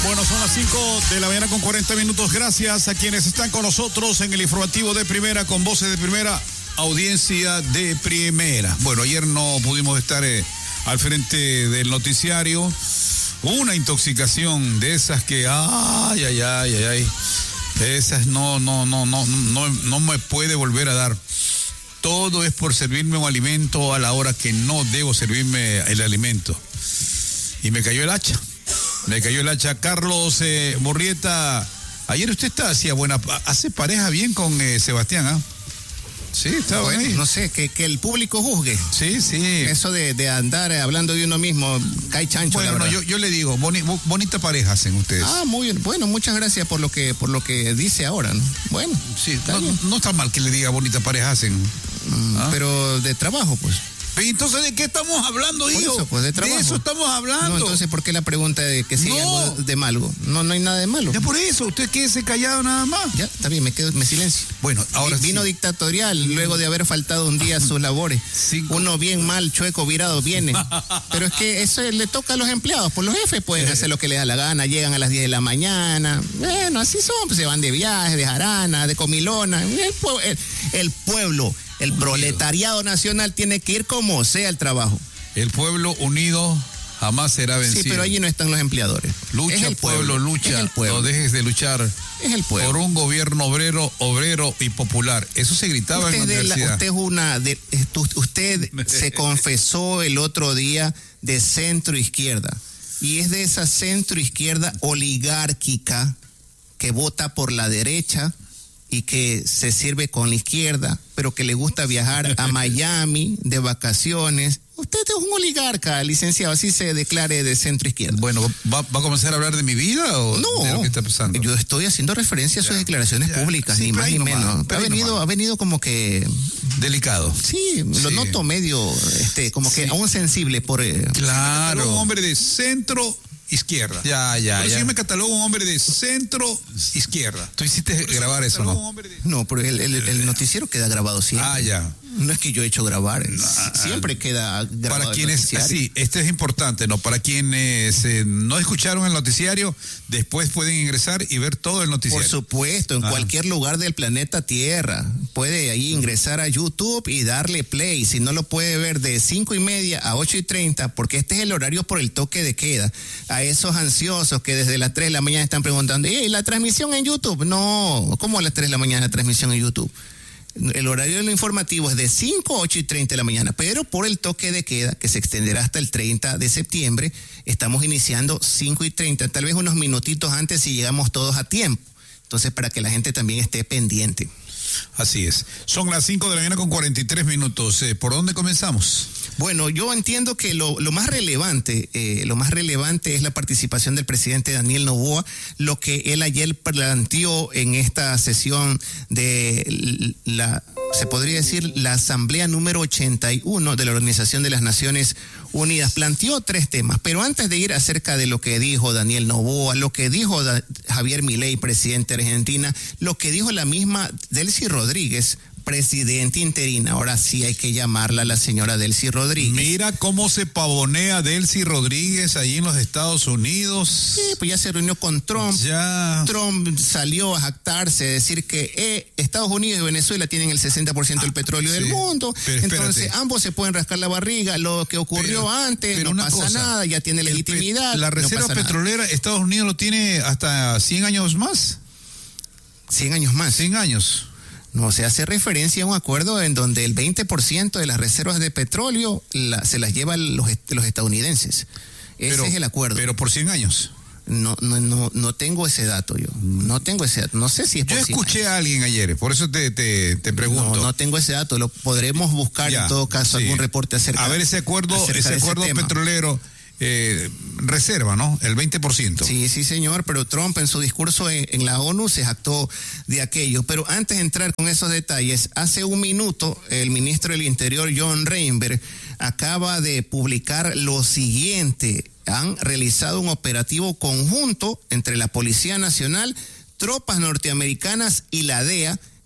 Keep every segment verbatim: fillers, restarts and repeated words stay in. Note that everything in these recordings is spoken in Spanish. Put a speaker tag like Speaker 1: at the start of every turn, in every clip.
Speaker 1: Bueno, son las cinco de la mañana con cuarenta minutos. Gracias a quienes están con nosotros en el informativo de primera, con voces de primera, audiencia de primera. Bueno, ayer no pudimos estar eh, al frente del noticiario. Una intoxicación de esas que, ay, ay, ay, ay, ay. Esas no, no, no, no, no, no me puede volver a dar. Todo es por servirme un alimento a la hora que no debo servirme el alimento. Y me cayó el hacha. Me cayó el hacha. Carlos eh, Murrieta, ayer usted está, hacía buena, hace pareja bien con eh, Sebastián, ¿ah? ¿eh? Sí, está bueno, ahí.
Speaker 2: No sé, que, que el público juzgue.
Speaker 1: Sí, sí.
Speaker 2: Eso de, de andar hablando de uno mismo, cae chancho.
Speaker 1: Bueno, no, yo, yo le digo, boni, bonita pareja hacen ustedes.
Speaker 2: Ah, muy bien. Bueno, muchas gracias por lo que por lo que dice ahora, ¿no? Bueno,
Speaker 1: sí, está no, no está mal que le diga bonita pareja hacen.
Speaker 2: Mm, ¿ah? Pero de trabajo, pues.
Speaker 1: Entonces, ¿de qué estamos hablando, hijo?
Speaker 2: Eso, pues, de trabajo.
Speaker 1: De eso estamos hablando.
Speaker 2: No, entonces, ¿por qué la pregunta de que si
Speaker 1: no.
Speaker 2: hay algo de malo? No, no hay nada de malo.
Speaker 1: Ya por eso, usted quédese callado nada más.
Speaker 2: Ya, está bien, me quedo, me silencio.
Speaker 1: Bueno, ahora
Speaker 2: Vino
Speaker 1: sí.
Speaker 2: dictatorial luego de haber faltado un día a sus labores.
Speaker 1: Cinco.
Speaker 2: Uno bien mal, chueco, virado, viene. Pero es que eso le toca a los empleados. Por los jefes pueden hacer lo que les da la gana. Llegan a las diez de la mañana. Bueno, así son. Pues se van de viaje, de jarana, de comilona. El, el, el pueblo... El proletariado nacional tiene que ir como sea el trabajo.
Speaker 1: El pueblo unido jamás será vencido.
Speaker 2: Sí, pero allí no están los empleadores.
Speaker 1: Lucha,
Speaker 2: es el
Speaker 1: pueblo,
Speaker 2: pueblo,
Speaker 1: lucha.
Speaker 2: Es el pueblo.
Speaker 1: No dejes de luchar.
Speaker 2: Es el pueblo.
Speaker 1: Por un gobierno obrero, obrero y popular. Eso se gritaba
Speaker 2: usted
Speaker 1: en la universidad.
Speaker 2: La, usted es una... De, usted se confesó el otro día de centro izquierda. Y es de esa centro izquierda oligárquica que vota por la derecha y que se sirve con la izquierda, pero que le gusta viajar a Miami de vacaciones. Usted es un oligarca, licenciado, así se declare de centro izquierda.
Speaker 1: Bueno, ¿va, va a comenzar a hablar de mi vida o
Speaker 2: no,
Speaker 1: de lo que está pasando?
Speaker 2: Yo estoy haciendo referencia a sus ya, declaraciones ya. públicas, sí, ni más ni menos. Ha venido, ha venido como que...
Speaker 1: Delicado.
Speaker 2: Sí, lo sí. noto medio, este, como sí. que aún sensible por... Eh,
Speaker 1: claro. Un hombre de centro... izquierda. Ya, ya, pero ya. Si yo me catalogo un hombre de centro izquierda. Tú hiciste pero grabar eso, ¿no?
Speaker 2: De... No, pero el, el, el noticiero queda grabado siempre.
Speaker 1: Ah, ya.
Speaker 2: No es que yo he hecho grabar, no, siempre queda grabado.
Speaker 1: Para quienes, sí, este es importante, ¿no? Para quienes eh, no escucharon el noticiario, después pueden ingresar y ver todo el noticiario.
Speaker 2: Por supuesto, en ah. cualquier lugar del planeta Tierra. Puede ahí ingresar a YouTube y darle play. Si no lo puede ver de cinco y media a ocho y treinta, porque este es el horario por el toque de queda. A esos ansiosos que desde las tres de la mañana están preguntando, ¿y la transmisión en YouTube? No, ¿cómo a las tres de la mañana la transmisión en YouTube? El horario de lo informativo es de cinco a ocho y treinta de la mañana, pero por el toque de queda, que se extenderá hasta el treinta de septiembre, estamos iniciando cinco y treinta, tal vez unos minutitos antes si llegamos todos a tiempo. Entonces, para que la gente también esté pendiente.
Speaker 1: Así es. Son las cinco de la mañana con cuarenta y tres minutos. Eh, ¿Por dónde comenzamos?
Speaker 2: Bueno, yo entiendo que lo, lo más relevante, eh, lo más relevante es la participación del presidente Daniel Noboa, lo que él ayer planteó en esta sesión de la, se podría decir, la asamblea número ochenta y uno de la Organización de las Naciones Unidas. Planteó tres temas, pero antes de ir acerca de lo que dijo Daniel Noboa, lo que dijo da, Javier Milei, presidente de Argentina, lo que dijo la misma Delcy Rodríguez, presidente interina, ahora sí hay que llamarla la señora Delcy Rodríguez.
Speaker 1: Mira cómo se pavonea Delcy Rodríguez ahí en los Estados Unidos.
Speaker 2: Sí, pues ya se reunió con Trump.
Speaker 1: Ya.
Speaker 2: Trump salió a jactarse, a decir que eh, Estados Unidos y Venezuela tienen el sesenta por ciento del petróleo ah, del sí. mundo. Pero entonces ambos se pueden rascar la barriga. Lo que ocurrió pero, antes pero no pasa cosa, nada, ya tiene legitimidad.
Speaker 1: La reserva no petrolera, nada. Estados Unidos lo tiene hasta cien años más.
Speaker 2: cien años más.
Speaker 1: cien años.
Speaker 2: No, se hace referencia a un acuerdo en donde el veinte por ciento de las reservas de petróleo la, se las llevan los, los estadounidenses. Ese
Speaker 1: pero,
Speaker 2: es el acuerdo.
Speaker 1: Pero por cien años.
Speaker 2: No, no, no, no tengo ese dato yo. No tengo ese dato. No sé si es por
Speaker 1: Yo escuché
Speaker 2: cien años.
Speaker 1: A alguien ayer, por eso te, te, te pregunto.
Speaker 2: No, no tengo ese dato. Lo podremos buscar ya, en todo caso sí. algún reporte acerca.
Speaker 1: A ver ese acuerdo, ese acuerdo ese petrolero. Eh, reserva, ¿no? El veinte por ciento.
Speaker 2: Sí, sí, señor, pero Trump en su discurso en, en la ONU se jactó de aquello. Pero antes de entrar con esos detalles, hace un minuto el ministro del Interior, John Reinberg, acaba de publicar lo siguiente. Han realizado un operativo conjunto entre la Policía Nacional, tropas norteamericanas y la D E A,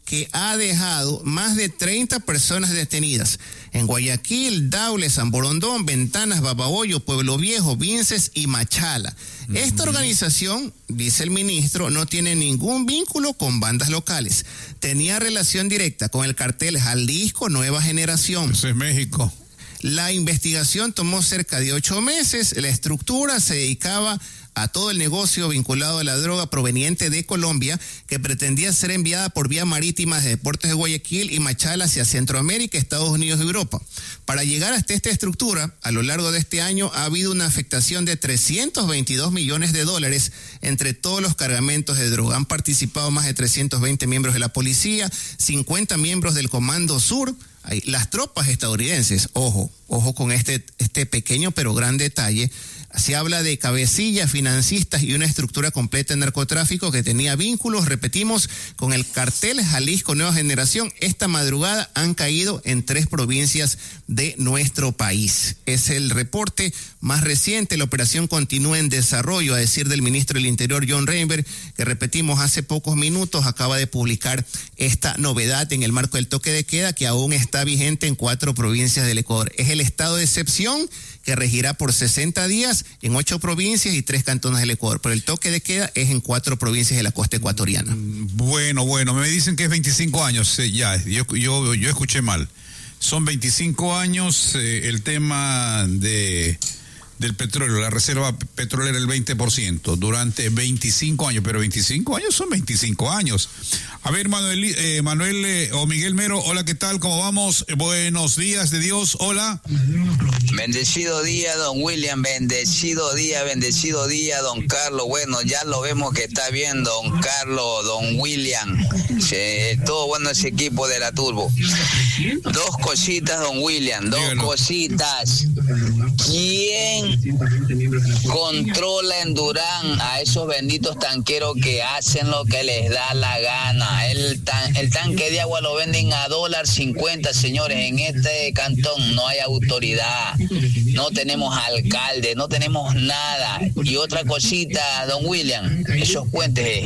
Speaker 2: que ha dejado más de treinta personas detenidas en Guayaquil, Daule, San Borondón, Ventanas, Babahoyo, Pueblo Viejo, Vinces y Machala. Uh-huh. Esta organización, dice el ministro, no tiene ningún vínculo con bandas locales. Tenía relación directa con el cartel Jalisco Nueva Generación.
Speaker 1: Eso es México.
Speaker 2: La investigación tomó cerca de ocho meses. La estructura se dedicaba a todo el negocio vinculado a la droga proveniente de Colombia, que pretendía ser enviada por vía marítima desde puertos de Guayaquil y Machala hacia Centroamérica, Estados Unidos y Europa. Para llegar hasta esta estructura, a lo largo de este año ha habido una afectación de trescientos veintidós millones de dólares entre todos los cargamentos de droga. Han participado más de trescientos veinte miembros de la policía, cincuenta miembros del Comando Sur, las tropas estadounidenses. Ojo, ojo con este, este pequeño pero gran detalle. Se habla de cabecillas, financistas y una estructura completa de narcotráfico que tenía vínculos, repetimos, con el cartel Jalisco Nueva Generación. Esta madrugada han caído en tres provincias de nuestro país. Es el reporte más reciente. La operación continúa en desarrollo, a decir del ministro del Interior, John Reinberg, que repetimos hace pocos minutos acaba de publicar esta novedad en el marco del toque de queda que aún está vigente en cuatro provincias del Ecuador. Es el estado de excepción que regirá por sesenta días en ocho provincias y tres cantones del Ecuador. Pero el toque de queda es en cuatro provincias de la costa ecuatoriana.
Speaker 1: Bueno, bueno, me dicen que es veinticinco años. Eh, ya, yo, yo, yo escuché mal. Son veinticinco años eh, el tema de del petróleo, la reserva petrolera el veinte por ciento durante veinticinco años, pero veinticinco años son veinticinco años. A ver, Manuel, eh, Manuel eh, o Miguel Mero, hola, ¿qué tal? ¿Cómo vamos? Buenos días de Dios, hola.
Speaker 3: Bendecido día, don William, bendecido día, bendecido día, don Carlos. Bueno, ya lo vemos que está bien, don Carlos, don William. Se, todo bueno ese equipo de la Turbo. Dos cositas, don William, dos Dígalo. cositas. ¿Quién controla en Durán a esos benditos tanqueros que hacen lo que les da la gana? El, tan, el tanque de agua lo venden a dólar cincuenta, señores. En este cantón no hay autoridad, no tenemos alcalde, no tenemos nada. Y otra cosita, don William, esos puentes,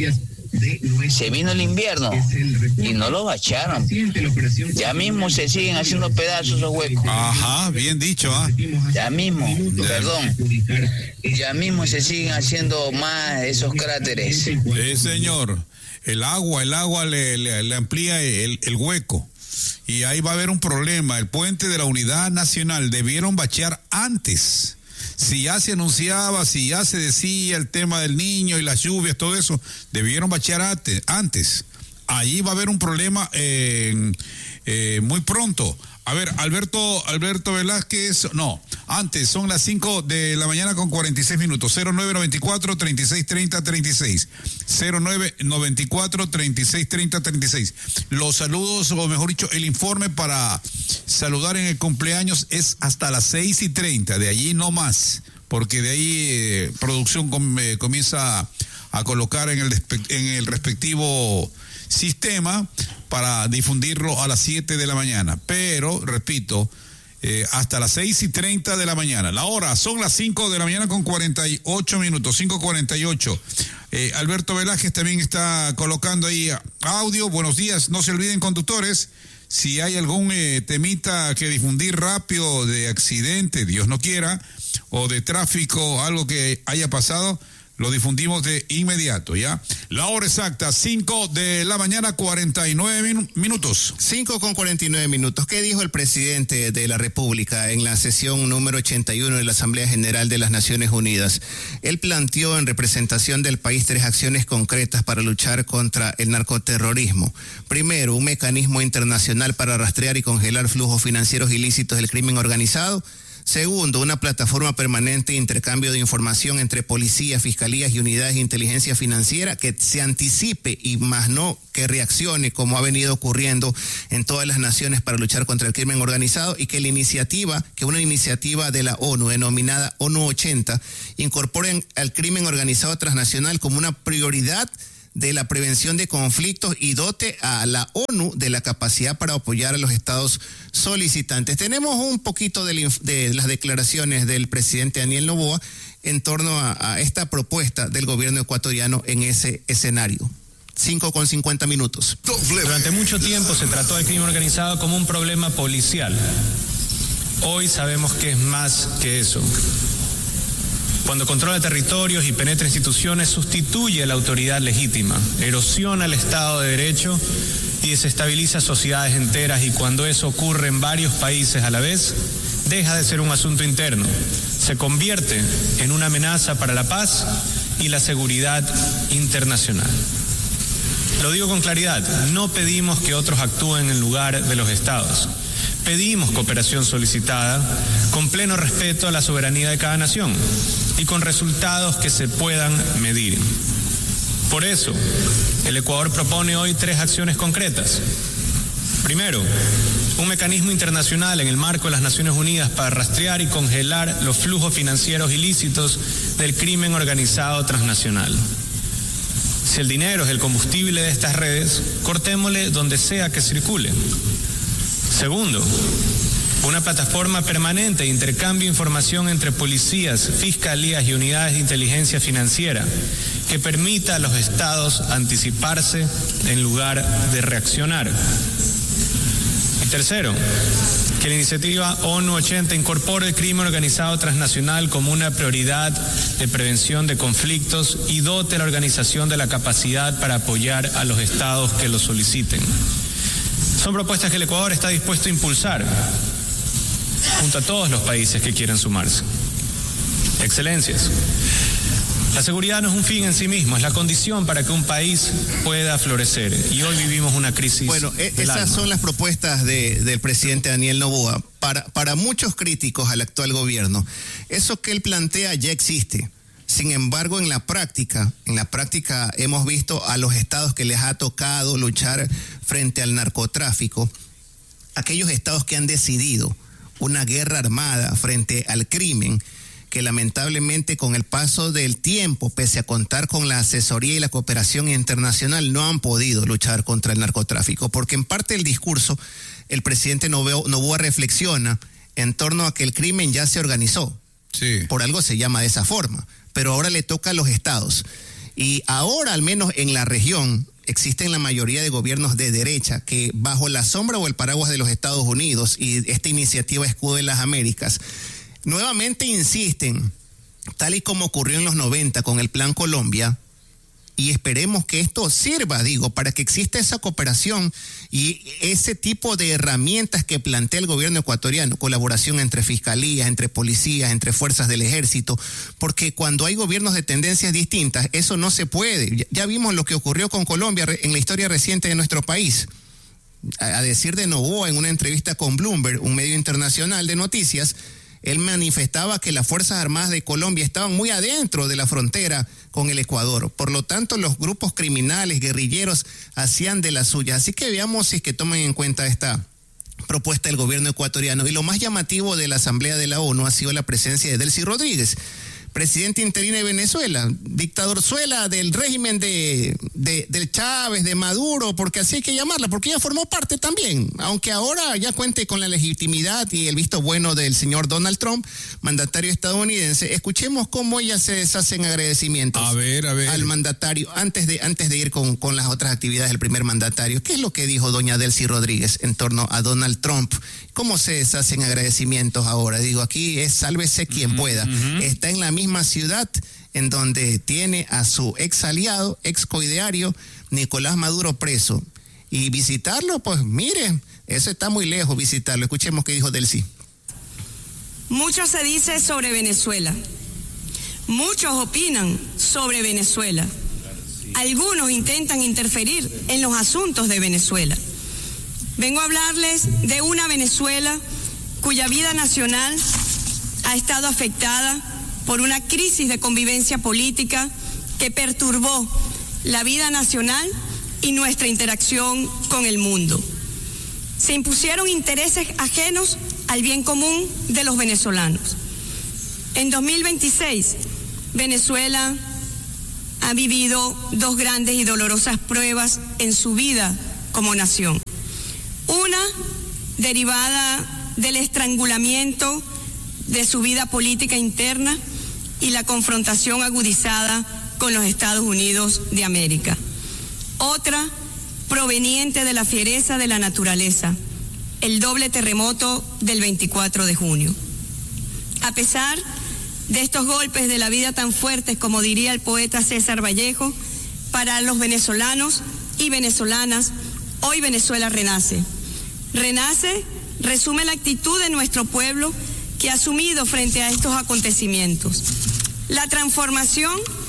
Speaker 3: se vino el invierno y no lo bacharon. Ya mismo se siguen haciendo pedazos esos huecos.
Speaker 1: Ajá, bien dicho, ¿ah? ¿eh?
Speaker 3: Ya mismo, perdón. Ya mismo se siguen haciendo más esos cráteres.
Speaker 1: Sí, señor. El agua, el agua le, le, le amplía el, el hueco. Y ahí va a haber un problema. El puente de la Unidad Nacional debieron bachear antes. Si ya se anunciaba, si ya se decía el tema del niño y las lluvias, todo eso, debieron bachear antes. Ahí va a haber un problema eh, eh, muy pronto. A ver, Alberto, Alberto Velázquez, no, antes, son las cinco de la mañana con cuarenta y seis minutos, cero nueve noventa y cuatro, treinta y seis treinta, treinta y seis, cero nueve noventa y cuatro, treinta y seis treinta, treinta y seis. Los saludos, o mejor dicho, el informe para saludar en el cumpleaños es hasta las seis y treinta, de allí no más, porque de ahí eh, producción com, eh, comienza a colocar en el, en el respectivo sistema para difundirlo a las siete de la mañana. Pero, repito, eh, hasta las seis y treinta de la mañana. La hora son las cinco de la mañana con cuarenta y ocho minutos, cinco cuarenta y ocho. Eh, Alberto Velázquez también está colocando ahí audio. Buenos días. No se olviden, conductores, si hay algún eh, temita que difundir rápido de accidente, Dios no quiera, o de tráfico, algo que haya pasado, lo difundimos de inmediato, ¿ya? La hora exacta, cinco de la mañana, cuarenta y nueve minutos.
Speaker 2: cinco con cuarenta y nueve minutos. ¿Qué dijo el presidente de la República en la sesión número ochenta y uno de la Asamblea General de las Naciones Unidas? Él planteó en representación del país tres acciones concretas para luchar contra el narcoterrorismo. Primero, un mecanismo internacional para rastrear y congelar flujos financieros ilícitos del crimen organizado. Segundo, una plataforma permanente de intercambio de información entre policías, fiscalías y unidades de inteligencia financiera que se anticipe y más no que reaccione como ha venido ocurriendo en todas las naciones para luchar contra el crimen organizado, y que la iniciativa, que una iniciativa de la ONU denominada ONU ochenta, incorpore al crimen organizado transnacional como una prioridad de la prevención de conflictos y dote a la ONU de la capacidad para apoyar a los estados solicitantes. Tenemos un poquito de, de las declaraciones del presidente Daniel Noboa en torno a, a esta propuesta del gobierno ecuatoriano en ese escenario. cinco con cincuenta minutos.
Speaker 4: Durante mucho tiempo se trató al crimen organizado como un problema policial. Hoy sabemos que es más que eso. Cuando controla territorios y penetra instituciones, sustituye a la autoridad legítima, erosiona el Estado de Derecho y desestabiliza sociedades enteras, y cuando eso ocurre en varios países a la vez, deja de ser un asunto interno, se convierte en una amenaza para la paz y la seguridad internacional. Lo digo con claridad, no pedimos que otros actúen en lugar de los estados. Pedimos cooperación solicitada con pleno respeto a la soberanía de cada nación y con resultados que se puedan medir. Por eso, el Ecuador propone hoy tres acciones concretas. Primero, un mecanismo internacional en el marco de las Naciones Unidas para rastrear y congelar los flujos financieros ilícitos del crimen organizado transnacional. Si el dinero es el combustible de estas redes, cortémosle donde sea que circule. Segundo, una plataforma permanente de intercambio de información entre policías, fiscalías y unidades de inteligencia financiera que permita a los estados anticiparse en lugar de reaccionar. Y tercero, que la iniciativa ONU ochenta incorpore el crimen organizado transnacional como una prioridad de prevención de conflictos y dote a la organización de la capacidad para apoyar a los estados que lo soliciten. Son propuestas que el Ecuador está dispuesto a impulsar junto a todos los países que quieran sumarse. Excelencias, la seguridad no es un fin en sí mismo, es la condición para que un país pueda florecer. Y hoy vivimos una crisis.
Speaker 2: Bueno,
Speaker 4: del
Speaker 2: esas
Speaker 4: alma.
Speaker 2: son las propuestas de, del presidente Daniel Noboa. Para, para muchos críticos al actual gobierno, eso que él plantea ya existe. Sin embargo, en la práctica, en la práctica hemos visto a los estados que les ha tocado luchar frente al narcotráfico, aquellos estados que han decidido una guerra armada frente al crimen, que lamentablemente con el paso del tiempo, pese a contar con la asesoría y la cooperación internacional, no han podido luchar contra el narcotráfico, porque en parte del discurso el presidente Noboa, Noboa reflexiona en torno a que el crimen ya se organizó.
Speaker 1: Sí.
Speaker 2: Por algo se llama de esa forma, pero ahora le toca a los estados. Y ahora, al menos en la región, existen la mayoría de gobiernos de derecha que bajo la sombra o el paraguas de los Estados Unidos y esta iniciativa Escudo de las Américas, nuevamente insisten, tal y como ocurrió en los noventa con el Plan Colombia, y esperemos que esto sirva, digo, para que exista esa cooperación y ese tipo de herramientas que plantea el gobierno ecuatoriano, colaboración entre fiscalías, entre policías, entre fuerzas del ejército, porque cuando hay gobiernos de tendencias distintas, eso no se puede. Ya vimos lo que ocurrió con Colombia en la historia reciente de nuestro país. A decir de Noboa en una entrevista con Bloomberg, un medio internacional de noticias, él manifestaba que las Fuerzas Armadas de Colombia estaban muy adentro de la frontera con el Ecuador. Por lo tanto, los grupos criminales, guerrilleros, hacían de las suyas. Así que veamos si es que tomen en cuenta esta propuesta del gobierno ecuatoriano. Y lo más llamativo de la Asamblea de la ONU ha sido la presencia de Delcy Rodríguez, presidente interino de Venezuela, dictadorzuela del régimen de, de, del Chávez, de Maduro, porque así hay que llamarla, porque ella formó parte también, aunque ahora ya cuente con la legitimidad y el visto bueno del señor Donald Trump, mandatario estadounidense. Escuchemos cómo ella se deshace en agradecimientos
Speaker 1: a ver, a ver.
Speaker 2: al mandatario, antes de, antes de ir con, con las otras actividades del primer mandatario. ¿Qué es lo que dijo doña Delcy Rodríguez en torno a Donald Trump? ¿Cómo se deshacen agradecimientos ahora? Digo, aquí es sálvese quien uh-huh, pueda. Uh-huh. Está en la misma ciudad en donde tiene a su ex aliado, ex coideario, Nicolás Maduro preso. Y visitarlo, pues mire, eso está muy lejos visitarlo. Escuchemos qué dijo Delcy.
Speaker 5: Mucho se dice sobre Venezuela. Muchos opinan sobre Venezuela. Algunos intentan interferir en los asuntos de Venezuela. Vengo a hablarles de una Venezuela cuya vida nacional ha estado afectada por una crisis de convivencia política que perturbó la vida nacional y nuestra interacción con el mundo. Se impusieron intereses ajenos al bien común de los venezolanos. En dos mil veintiséis, Venezuela ha vivido dos grandes y dolorosas pruebas en su vida como nación. Una derivada del estrangulamiento de su vida política interna y la confrontación agudizada con los Estados Unidos de América. otra proveniente de la fiereza de la naturaleza, el doble terremoto del veinticuatro de junio. A pesar de estos golpes de la vida tan fuertes, como diría el poeta César Vallejo, para los venezolanos y venezolanas, hoy Venezuela renace. Renace, resume la actitud de nuestro pueblo que ha asumido frente a estos acontecimientos. La transformación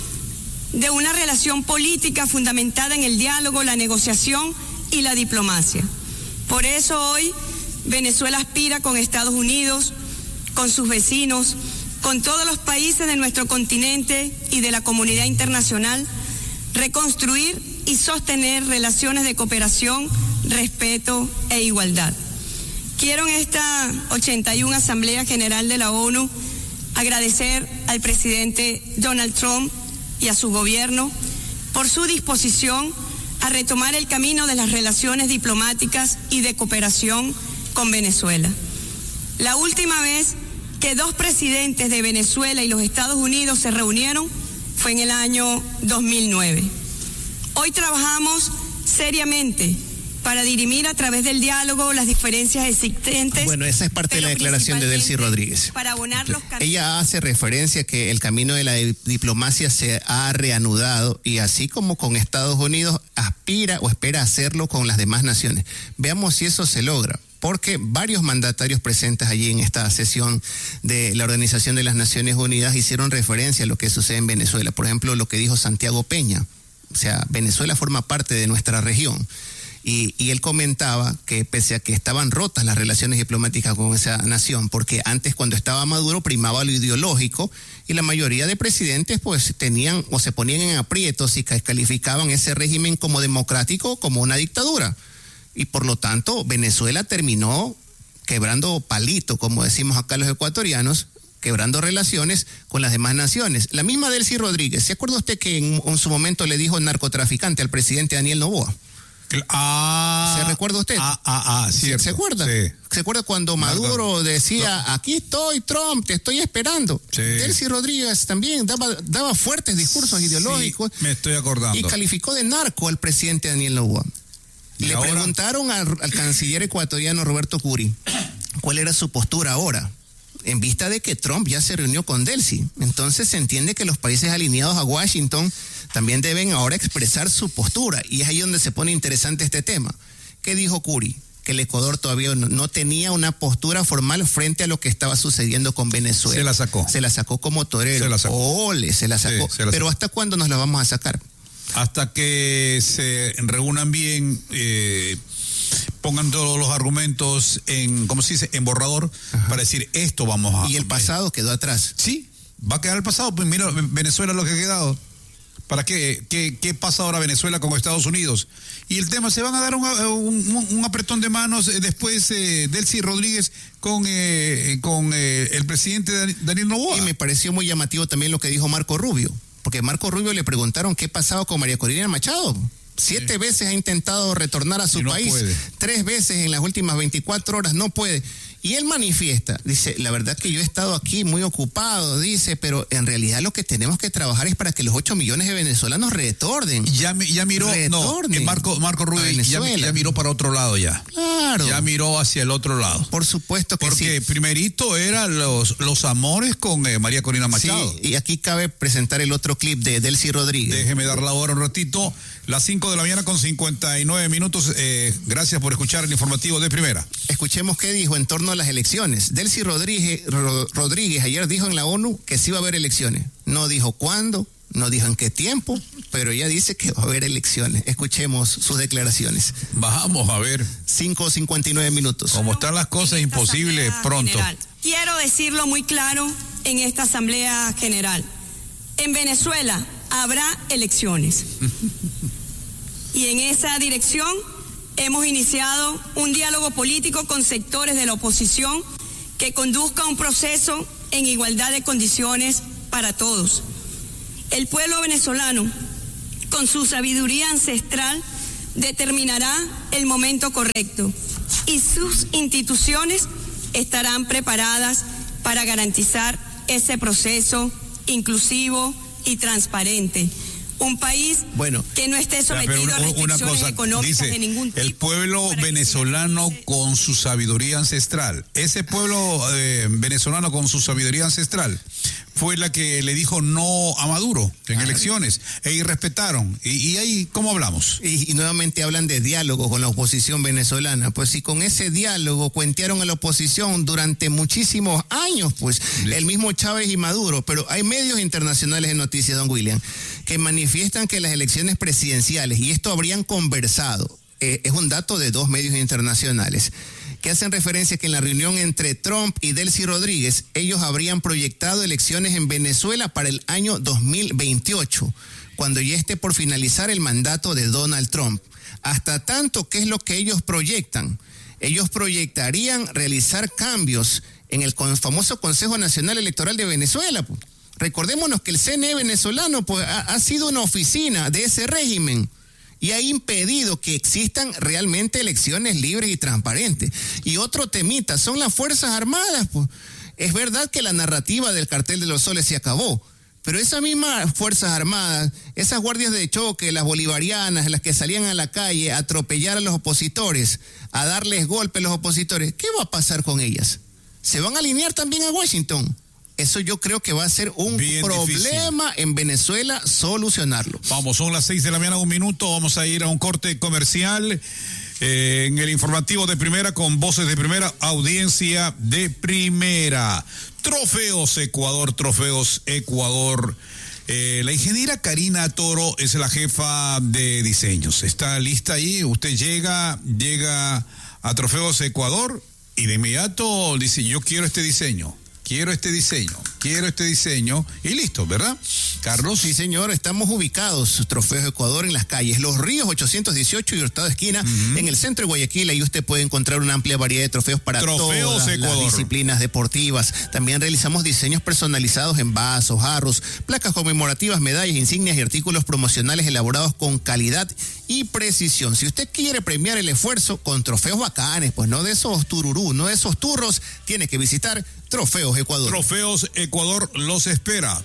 Speaker 5: de una relación política fundamentada en el diálogo, la negociación y la diplomacia. Por eso hoy Venezuela aspira con Estados Unidos, con sus vecinos, con todos los países de nuestro continente y de la comunidad internacional, reconstruir y sostener relaciones de cooperación, respeto e igualdad. Quiero en esta ochenta y una Asamblea General de la ONU agradecer al presidente Donald Trump y a su gobierno por su disposición a retomar el camino de las relaciones diplomáticas y de cooperación con Venezuela. La última vez que dos presidentes de Venezuela y los Estados Unidos se reunieron fue en el año dos mil nueve. Hoy trabajamos seriamente para dirimir a través del diálogo las diferencias existentes.
Speaker 2: Bueno, esa es parte de la declaración de Delcy Rodríguez.
Speaker 5: Para abonar los caminos.
Speaker 2: Ella hace referencia a que el camino de la diplomacia se ha reanudado y así como con Estados Unidos aspira o espera hacerlo con las demás naciones. Veamos si eso se logra, porque varios mandatarios presentes allí en esta sesión de la Organización de las Naciones Unidas hicieron referencia a lo que sucede en Venezuela. Por ejemplo, lo que dijo Santiago Peña. O sea, Venezuela forma parte de nuestra región. Y, y él comentaba que pese a que estaban rotas las relaciones diplomáticas con esa nación, porque antes cuando estaba Maduro primaba lo ideológico y la mayoría de presidentes pues tenían o se ponían en aprietos y calificaban ese régimen como democrático como una dictadura. Y por lo tanto Venezuela terminó quebrando palito, como decimos acá los ecuatorianos, quebrando relaciones con las demás naciones. La misma Delcy Rodríguez, ¿se acuerda usted que en, en su momento le dijo narcotraficante al presidente Daniel Noboa?
Speaker 1: Ah,
Speaker 2: ¿Se recuerda usted?
Speaker 1: Ah, ah, ah, cierto.
Speaker 2: ¿Se acuerda?
Speaker 1: Sí.
Speaker 2: ¿Se acuerda cuando Maduro decía, aquí estoy, Trump, te estoy esperando?
Speaker 1: Sí.
Speaker 2: Delcy Rodríguez también daba, daba fuertes discursos
Speaker 1: Sí,
Speaker 2: ideológicos.
Speaker 1: me estoy acordando.
Speaker 2: Y calificó de narco al presidente Daniel Noboa.
Speaker 1: ¿Y
Speaker 2: Le
Speaker 1: ahora?
Speaker 2: preguntaron al, al canciller ecuatoriano Roberto Curi cuál era su postura ahora, en vista de que Trump ya se reunió con Delcy. Entonces se entiende que los países alineados a Washington también deben ahora expresar su postura, y es ahí donde se pone interesante este tema. ¿Qué dijo Curi? Que el Ecuador todavía no, no tenía una postura formal frente a lo que estaba sucediendo con Venezuela.
Speaker 1: Se la sacó.
Speaker 2: Se la sacó como torero.
Speaker 1: Se la sacó.
Speaker 2: Ole, se la sacó.
Speaker 1: Sí, se la
Speaker 2: Pero
Speaker 1: sacó.
Speaker 2: ¿hasta cuándo nos la vamos a sacar?
Speaker 1: Hasta que se reúnan bien, eh, pongan todos los argumentos en, ¿cómo se dice?, en borrador. Ajá. Para decir esto vamos a...
Speaker 2: Y el pasado quedó atrás.
Speaker 1: Sí, va a quedar el pasado. Pues mira, Venezuela lo que ha quedado. ¿Para qué? ¿Qué, qué pasa ahora Venezuela con Estados Unidos? Y el tema, se van a dar un, un, un apretón de manos después eh, Delcy Rodríguez con, eh, con eh, el presidente Daniel Noboa.
Speaker 2: Y me pareció muy llamativo también lo que dijo Marco Rubio, porque a Marco Rubio le preguntaron qué pasaba con María Corina Machado. Siete sí. veces ha intentado retornar a su
Speaker 1: no
Speaker 2: país,
Speaker 1: puede. Tres
Speaker 2: veces en las últimas veinticuatro horas, no puede. Y él manifiesta, dice, la verdad que yo he estado aquí muy ocupado, dice, pero en realidad lo que tenemos que trabajar es para que los ocho millones de venezolanos retornen.
Speaker 1: Ya, ya miró, retornen no, Marco, Marco Rubio ya, ya miró para otro lado ya.
Speaker 2: Claro.
Speaker 1: Ya miró hacia el otro lado.
Speaker 2: Por supuesto que
Speaker 1: Porque
Speaker 2: sí.
Speaker 1: Porque primerito eran los, los amores con eh, María Corina Machado.
Speaker 2: Sí, y aquí cabe presentar el otro clip de Delcy Rodríguez.
Speaker 1: Déjeme dar la hora un ratito. Las cinco de la mañana con cincuenta y nueve minutos. Eh, gracias por escuchar el informativo de Primera.
Speaker 2: Escuchemos qué dijo en torno a las elecciones. Delcy Rodríguez, Ro, Rodríguez ayer dijo en la ONU que sí va a haber elecciones. No dijo cuándo, no dijo en qué tiempo, pero ella dice que va a haber elecciones. Escuchemos sus declaraciones.
Speaker 1: Vamos a ver.
Speaker 2: cinco cincuenta y nueve minutos.
Speaker 1: Como están las cosas, imposible pronto.
Speaker 5: General. Quiero decirlo muy claro en esta Asamblea General. En Venezuela habrá elecciones. Y en esa dirección hemos iniciado un diálogo político con sectores de la oposición que conduzca a un proceso en igualdad de condiciones para todos. El pueblo venezolano, con su sabiduría ancestral, determinará el momento correcto y sus instituciones estarán preparadas para garantizar ese proceso inclusivo y transparente, un país
Speaker 2: bueno,
Speaker 5: que no esté sometido
Speaker 1: una,
Speaker 5: a restricciones
Speaker 1: una cosa,
Speaker 5: económicas
Speaker 1: dice,
Speaker 5: de ningún tipo.
Speaker 1: el pueblo venezolano se... con su sabiduría ancestral. Ese pueblo eh, venezolano con su sabiduría ancestral fue la que le dijo no a Maduro en ah, elecciones, e irrespetaron. Y, y ahí, ¿cómo hablamos?
Speaker 2: Y, y nuevamente hablan de diálogo con la oposición venezolana. Pues si con ese diálogo cuentearon a la oposición durante muchísimos años, pues sí. El mismo Chávez y Maduro. Pero hay medios internacionales de noticias, don William, que manifiestan que las elecciones presidenciales, y esto habrían conversado, eh, es un dato de dos medios internacionales, que hacen referencia que en la reunión entre Trump y Delcy Rodríguez, ellos habrían proyectado elecciones en Venezuela para el año dos mil veintiocho, cuando ya esté por finalizar el mandato de Donald Trump. Hasta tanto, ¿qué es lo que ellos proyectan? Ellos proyectarían realizar cambios en el famoso Consejo Nacional Electoral de Venezuela. Pues. Recordémonos que el C N E venezolano pues, ha, ha sido una oficina de ese régimen y ha impedido que existan realmente elecciones libres y transparentes. Y otro temita, son las Fuerzas Armadas. Pues. Es verdad que la narrativa del Cartel de los Soles se acabó, pero esas mismas Fuerzas Armadas, esas guardias de choque, las bolivarianas, las que salían a la calle a atropellar a los opositores, a darles golpes a los opositores, ¿qué va a pasar con ellas? ¿Se van a alinear también a Washington? Eso yo creo que va a ser un Bien problema difícil. En Venezuela solucionarlo.
Speaker 1: Vamos, son las seis de la mañana, un minuto, vamos a ir a un corte comercial eh, en el informativo de primera con voces de primera, audiencia de primera. Trofeos Ecuador, Trofeos Ecuador. Eh, la ingeniera Karina Toro es la jefa de diseños. Está lista ahí, usted llega, llega a Trofeos Ecuador y de inmediato dice, yo quiero este diseño. Quiero este diseño, quiero este diseño y listo, ¿verdad, Carlos?
Speaker 2: Sí, señor, estamos ubicados, Trofeos Ecuador, en las calles Los Ríos ochocientos dieciocho y Hurtado Esquina, uh-huh. en el centro de Guayaquil. Ahí usted puede encontrar una amplia variedad de trofeos para
Speaker 1: Trofeos
Speaker 2: todas
Speaker 1: Ecuador.
Speaker 2: Las disciplinas deportivas. También realizamos diseños personalizados en vasos, jarros, placas conmemorativas, medallas, insignias y artículos promocionales elaborados con calidad y precisión. Si usted quiere premiar el esfuerzo con trofeos bacanes, pues no de esos tururú, no de esos turros, tiene que visitar Trofeos Ecuador.
Speaker 1: Trofeos Ecuador los espera.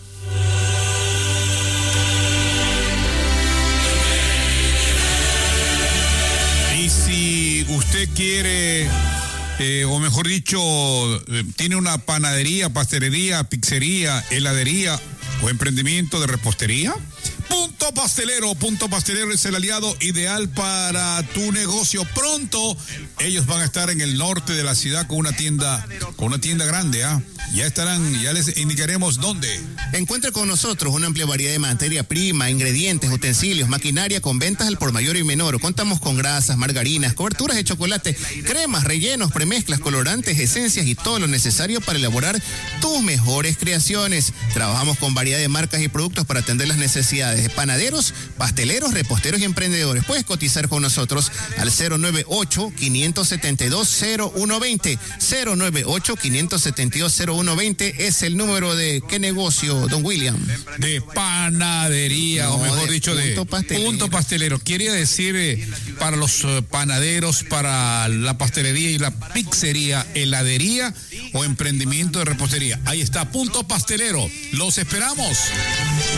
Speaker 1: Y si usted quiere, eh, o mejor dicho, eh, tiene una panadería, pastelería, pizzería, heladería o emprendimiento de repostería, Punto Pastelero, Punto Pastelero es el aliado ideal para tu negocio. Pronto ellos van a estar en el norte de la ciudad con una tienda, con una tienda grande, ¿ah? ¿eh? Ya estarán, ya les indicaremos dónde.
Speaker 2: Encuentre con nosotros una amplia variedad de materia prima, ingredientes, utensilios, maquinaria con ventas al por mayor y menor. Contamos con grasas, margarinas, coberturas de chocolate, cremas, rellenos, premezclas, colorantes, esencias y todo lo necesario para elaborar tus mejores creaciones. Trabajamos con variedad de marcas y productos para atender las necesidades de panaderos, pasteleros, reposteros y emprendedores. Puedes cotizar con nosotros al cero nueve ocho, cinco siete dos, cero uno dos cero, cero nueve ocho, cinco siete dos, cero uno dos cero es el número de ¿qué negocio, don William?
Speaker 1: De panadería, no, o mejor de dicho, punto de pastelero. Punto Pastelero. Quiere decir eh, para los uh, panaderos, para la pastelería y la pizzería, heladería o emprendimiento de repostería. Ahí está, Punto Pastelero. Los esperamos.